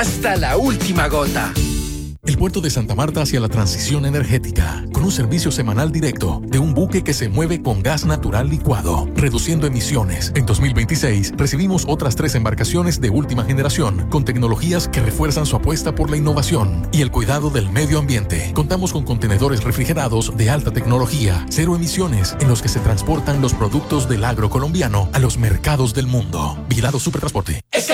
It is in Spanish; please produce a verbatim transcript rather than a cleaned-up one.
hasta la última gota. El puerto de Santa Marta hacia la transición energética, con un servicio semanal directo de un buque que se mueve con gas natural licuado, reduciendo emisiones. En dos mil veintiséis recibimos otras tres embarcaciones de última generación, con tecnologías que refuerzan su apuesta por la innovación y el cuidado del medio ambiente. Contamos con contenedores refrigerados de alta tecnología, cero emisiones, en los que se transportan los productos del agro colombiano a los mercados del mundo. Vigilado Supertransporte.